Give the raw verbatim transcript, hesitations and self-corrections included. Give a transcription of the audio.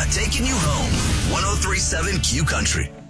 taking you home. one oh three point seven Q Country.